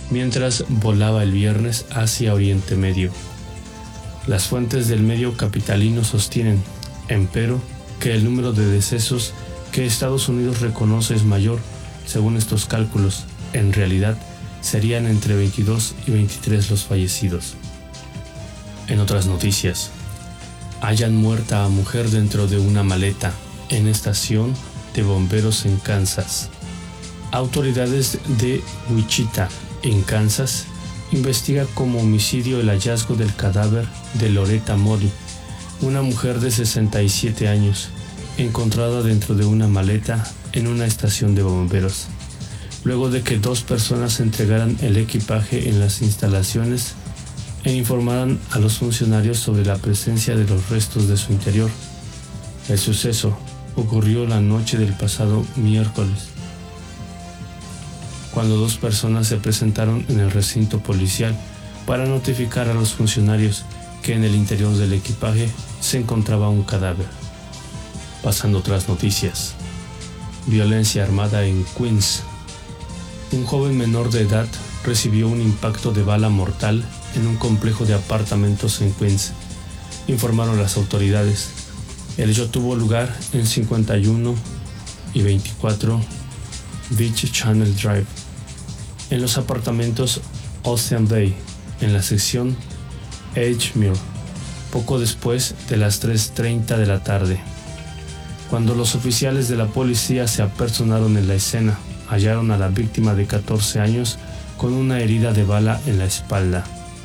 mientras volaba el viernes hacia Oriente Medio. Las fuentes del medio capitalino sostienen, empero, que el número de decesos que Estados Unidos reconoce es mayor. Según estos cálculos, en realidad serían entre 22 y 23 los fallecidos. En otras noticias, hallan muerta a mujer dentro de una maleta en estación de bomberos en Kansas. Autoridades de Wichita, en Kansas, investigan como homicidio el hallazgo del cadáver de Loretta Moody, una mujer de 67 años, encontrada dentro de una maleta en una estación de bomberos, luego de que 2 personas entregaran el equipaje en las instalaciones e informaran a los funcionarios sobre la presencia de los restos de su interior. El suceso ocurrió la noche del pasado miércoles, cuando 2 personas se presentaron en el recinto policial para notificar a los funcionarios que en el interior del equipaje se encontraba un cadáver. Pasando a otras noticias. Violencia armada en Queens. Un joven menor de edad recibió un impacto de bala mortal en un complejo de apartamentos en Queens, informaron las autoridades. El hecho tuvo lugar en 51 y 24 Beach Channel Drive, en los apartamentos Ocean Bay, en la sección Edgemere, poco después de las 3:30 de la tarde. Cuando los oficiales de la policía se apersonaron en la escena, hallaron a la víctima de 14 años con una herida de bala en la espalda.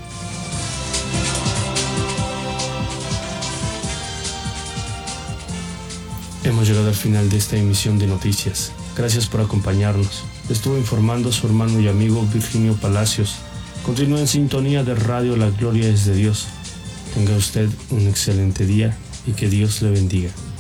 Hemos llegado al final de esta emisión de noticias. Gracias por acompañarnos. Estuvo informando su hermano y amigo Virginio Palacios. Continúe en sintonía de Radio La Gloria es de Dios. Tenga usted un excelente día y que Dios le bendiga.